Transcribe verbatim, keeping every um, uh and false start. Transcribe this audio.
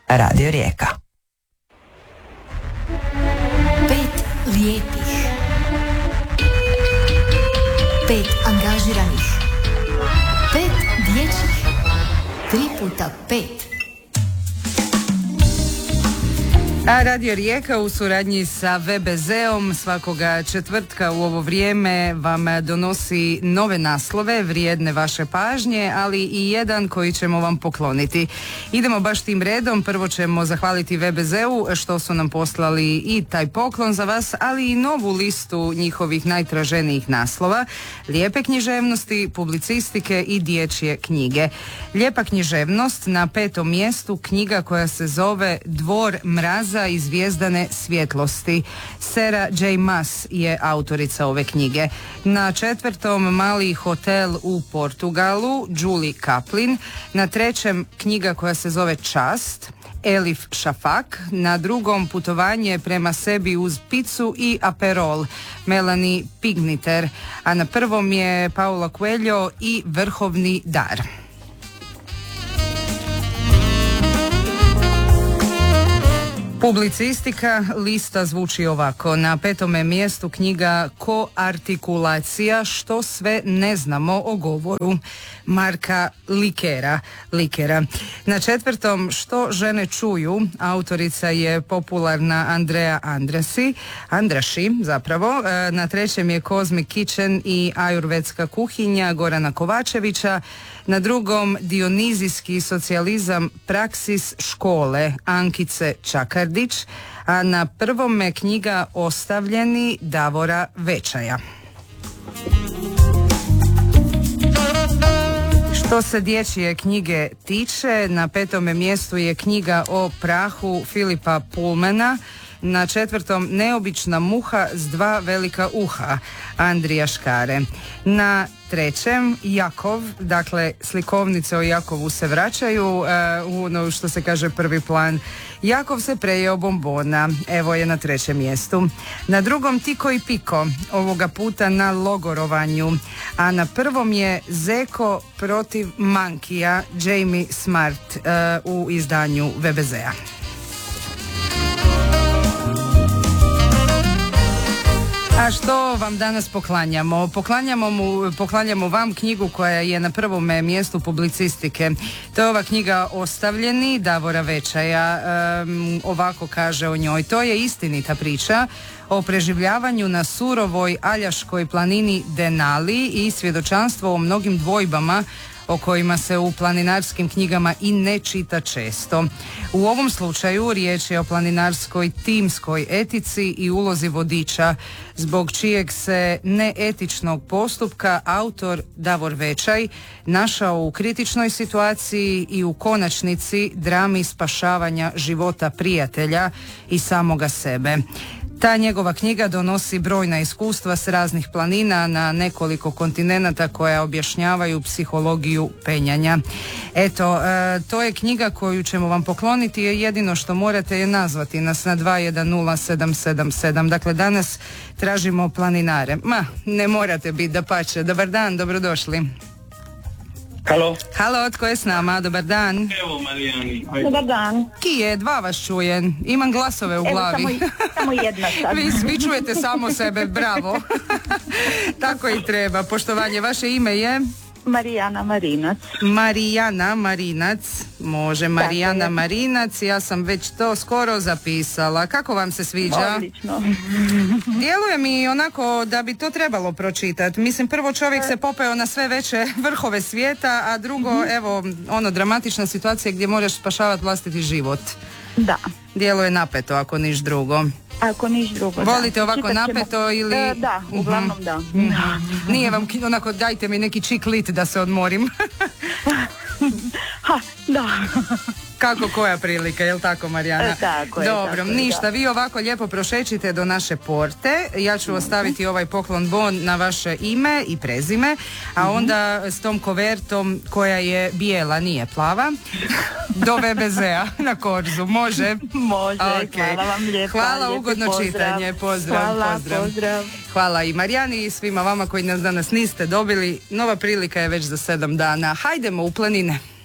Radio Rijeka. Pet lijepih, pet angažiranih, pet dječjih, tri puta pet. A Radio Rijeka u suradnji sa ve be zeom svakoga četvrtka u ovo vrijeme vam donosi nove naslove vrijedne vaše pažnje, ali i jedan koji ćemo vam pokloniti. Idemo baš tim redom. Prvo ćemo zahvaliti ve be zeu što su nam poslali i taj poklon za vas, ali i novu listu njihovih najtraženijih naslova, lijepe književnosti, publicistike i dječje knjige. Lijepa književnost na petom mjestu, knjiga koja se zove Dvor mraza i zvijezdane svjetlosti. Sarah J. Maas je autorica ove knjige. Na četvrtom, Mali hotel u Portugalu, Julie Kaplan. Na trećem, knjiga koja se zove Čast, Elif Shafak. Na drugom, Putovanje prema sebi uz picu i aperol, Melanie Pigniter. A na prvom je Paulo Coelho i Vrhovni dar. Publicistika lista zvuči ovako. Na petome mjestu knjiga Koartikulacija, što sve ne znamo o govoru, Marka Likera. Likera. Na četvrtom, Što žene čuju, autorica je popularna Andrea Andrasi, Andraši zapravo. Na trećem je Cosmic Kitchen i ajurvedska kuhinja Gorana Kovačevića. Na drugom, Dionizijski socijalizam, praksis škole, Ankice Čakardić, a na prvome knjiga Ostavljeni, Davora Večaja. Što se dječje knjige tiče, na petome mjestu je knjiga o prahu Filipa Pullmana. Na četvrtom, Neobična muha s dva velika uha, Andrija Škare. Na trećem, Jakov, dakle slikovnice o Jakovu se vraćaju uh, u ono što se kaže prvi plan. Jakov se prejeo bombona, evo je na trećem mjestu. Na drugom, Tiko i Piko, ovoga puta na logorovanju. A na prvom je Zeko protiv Mankija, Jamie Smart, uh, u izdanju ve be zea. A što vam danas poklanjamo? Poklanjamo, mu, poklanjamo vam knjigu koja je na prvome mjestu publicistike. To je ova knjiga Ostavljeni, Davora Večaja. Um, ovako kaže o njoj. To je istinita priča o preživljavanju na surovoj Aljaškoj planini Denali i svjedočanstvo o mnogim dvojbama o kojima se u planinarskim knjigama i ne čita često. U ovom slučaju riječ je o planinarskoj timskoj etici i ulozi vodiča, zbog čijeg se neetičnog postupka autor Davor Večaj našao u kritičnoj situaciji i u konačnici drami spašavanja života prijatelja i samoga sebe. Ta njegova knjiga donosi brojna iskustva s raznih planina na nekoliko kontinenata koja objašnjavaju psihologiju penjanja. Eto, e, to je knjiga koju ćemo vam pokloniti, je jedino što morate je nazvati nas na dva jedan nula sedam sedam sedam. Dakle, danas tražimo planinare. Ma, ne morate biti, dapače. Dobar dan, dobrodošli. Halo. Halo, tko je s nama? Dobar dan. Evo Marijani. Ajde. Dobar dan. Ki je, dva vas čujem. Imam glasove u Evo, glavi. samo, samo jedna sad. Vi svi čujete samo sebe, bravo. Tako i treba. Poštovanje, vaše ime je? Marijana Marinac. Marijana Marinac. Može, Marijana Marinac. Ja sam već to skoro zapisala. Kako vam se sviđa? Odlično. Djeluje mi onako da bi to trebalo pročitati. Mislim, prvo čovjek se popeo na sve veće vrhove svijeta, a drugo, mm-hmm. evo, ono, dramatična situacija gdje moraš spašavati vlastiti život. Da. Djeluje napeto, ako niš drugo. Ako niš drugo, volite da. ovako Čitat ćemo. napeto ili... E, da, uglavnom uh-huh. da. Uh-huh. Nije vam onako, dajte mi neki čik lit da se odmorim. Ha, da. Kako koja prilika, jel tako, Marijana? E, tako je. Dobro, tako ništa, je, vi ovako lijepo prošećite do naše porte. Ja ću ostaviti ovaj poklon bon na vaše ime i prezime, a mm-hmm. onda s tom kovertom koja je bijela, nije plava, do ve be zea na Korzu. Može? Može, okay. Hvala vam lijepa. Hvala, ugodno pozdrav. čitanje. Pozdrav, Hvala, pozdrav. pozdrav. Hvala i Marijani i svima vama koji nas danas niste dobili. Nova prilika je već za sedam dana. Hajdemo u planine.